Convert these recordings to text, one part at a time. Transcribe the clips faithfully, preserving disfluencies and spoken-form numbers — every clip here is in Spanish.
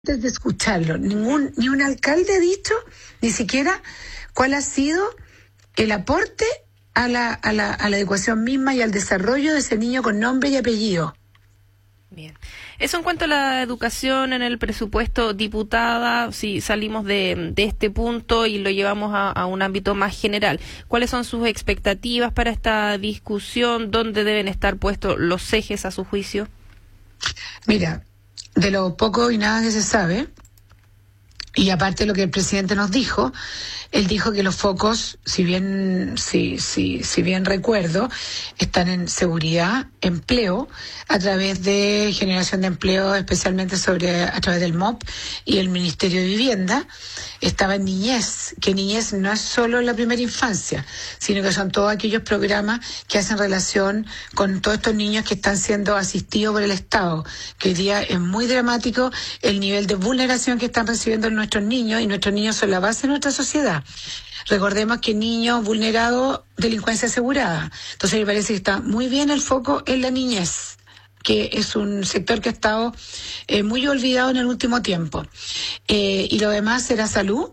de escucharlo, ningún ni un alcalde ha dicho ni siquiera cuál ha sido el aporte a la, a la, a la educación misma y al desarrollo de ese niño con nombre y apellido. Bien. Eso en cuanto a la educación en el presupuesto, diputada, si salimos de, de este punto y lo llevamos a, a un ámbito más general, ¿cuáles son sus expectativas para esta discusión? ¿Dónde deben estar puestos los ejes a su juicio? Mira, de lo poco y nada que se sabe, y aparte de lo que el presidente nos dijo, él dijo que los focos, si bien si, si, si bien recuerdo, están en seguridad, empleo, a través de generación de empleo, especialmente sobre a través del M O P y el Ministerio de Vivienda. Estaba en niñez, que niñez no es solo la primera infancia, sino que son todos aquellos programas que hacen relación con todos estos niños que están siendo asistidos por el Estado, que hoy día es muy dramático el nivel de vulneración que están recibiendo nuestros niños, y nuestros niños son la base de nuestra sociedad. Recordemos que niños vulnerados, delincuencia asegurada. Entonces me parece que está muy bien el foco en la niñez, que es un sector que ha estado eh, muy olvidado en el último tiempo. Eh, y lo demás era salud,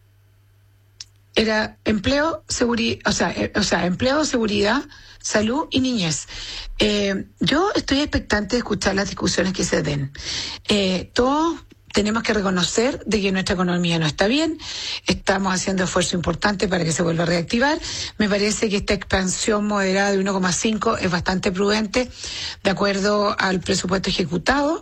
era empleo, seguridad, o sea, eh, o sea, empleo, seguridad, salud y niñez. Eh, yo estoy expectante de escuchar las discusiones que se den. Eh, todos tenemos que reconocer de que nuestra economía no está bien, estamos haciendo esfuerzo importante para que se vuelva a reactivar. Me parece que esta expansión moderada de uno coma cinco es bastante prudente, de acuerdo al presupuesto ejecutado.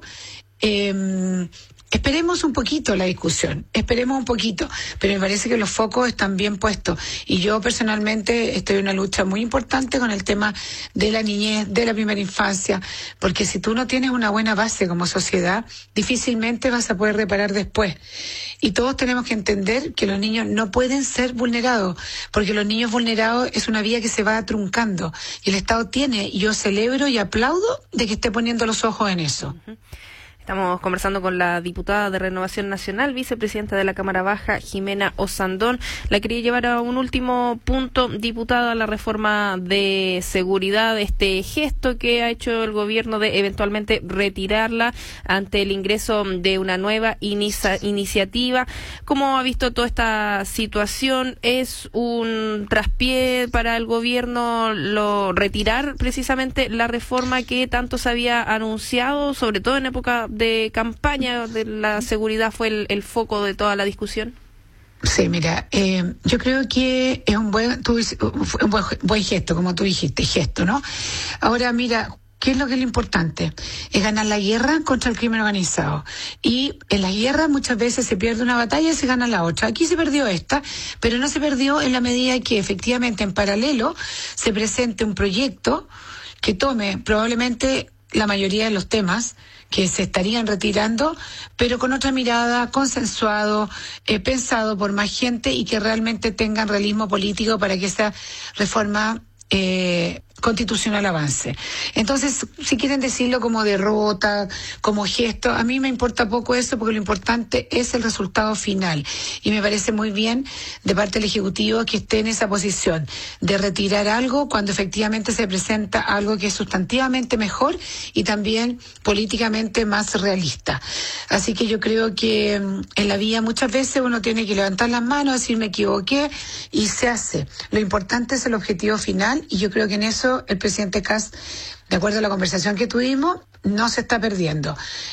Eh, Esperemos un poquito la discusión, esperemos un poquito, pero me parece que los focos están bien puestos. Y yo personalmente estoy en una lucha muy importante con el tema de la niñez, de la primera infancia, porque si tú no tienes una buena base como sociedad, difícilmente vas a poder reparar después. Y todos tenemos que entender que los niños no pueden ser vulnerados, porque los niños vulnerados es una vía que se va truncando. Y el Estado tiene, y yo celebro y aplaudo de que esté poniendo los ojos en eso. Uh-huh. Estamos conversando con la diputada de Renovación Nacional, vicepresidenta de la Cámara Baja, Jimena Osandón. La quería llevar a un último punto, diputada, la reforma de seguridad, este gesto que ha hecho el gobierno de eventualmente retirarla ante el ingreso de una nueva inicia- iniciativa. ¿Cómo ha visto toda esta situación? ¿Es un traspié para el gobierno lo retirar precisamente la reforma que tanto se había anunciado, sobre todo en época de campaña de la seguridad fue el, el foco de toda la discusión? Sí, mira, eh, yo creo que es un buen, tú, un buen, buen gesto, como tú dijiste, gesto, ¿no? Ahora, mira, ¿qué es lo que es lo importante? Es ganar la guerra contra el crimen organizado. Y en las guerras muchas veces se pierde una batalla y se gana la otra. Aquí se perdió esta, pero no se perdió en la medida que efectivamente en paralelo se presente un proyecto que tome probablemente la mayoría de los temas que se estarían retirando, pero con otra mirada, consensuado, eh, pensado por más gente y que realmente tengan realismo político para que esa reforma eh, constitucional avance. Entonces, si quieren decirlo como derrota, como gesto, a mí me importa poco eso, porque lo importante es el resultado final. Y me parece muy bien de parte del Ejecutivo que esté en esa posición de retirar algo cuando efectivamente se presenta algo que es sustantivamente mejor y también políticamente más realista. Así que yo creo que en la vida muchas veces uno tiene que levantar las manos, decir me equivoqué, y se hace. Lo importante es el objetivo final, y yo creo que en eso el presidente Kast, de acuerdo a la conversación que tuvimos, no se está perdiendo.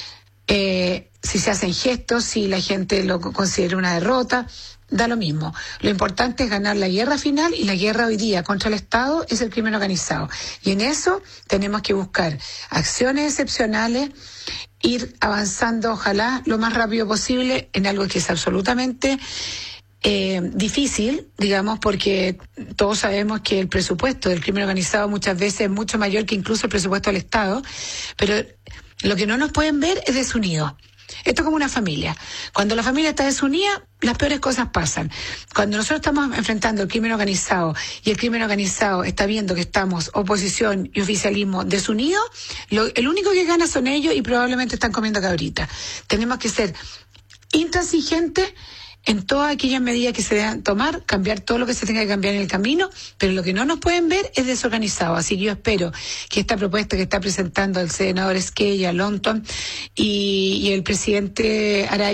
Eh, si se hacen gestos, si la gente lo considera una derrota, da lo mismo. Lo importante es ganar la guerra final, y la guerra hoy día contra el Estado es el crimen organizado. Y en eso tenemos que buscar acciones excepcionales, ir avanzando, ojalá, lo más rápido posible en algo que es absolutamente Eh, difícil, digamos, porque todos sabemos que el presupuesto del crimen organizado muchas veces es mucho mayor que incluso el presupuesto del Estado, pero lo que no nos pueden ver es desunidos. Esto es como una familia. Cuando la familia está desunida, las peores cosas pasan. Cuando nosotros estamos enfrentando el crimen organizado y el crimen organizado está viendo que estamos oposición y oficialismo desunidos, lo, el único que gana son ellos, y probablemente están comiendo cabrita. Tenemos que ser intransigentes en todas aquellas medidas que se deban tomar, cambiar todo lo que se tenga que cambiar en el camino, pero lo que no nos pueden ver es desorganizado. Así que yo espero que esta propuesta que está presentando el senador Esquella, Lonton y, y el presidente Araya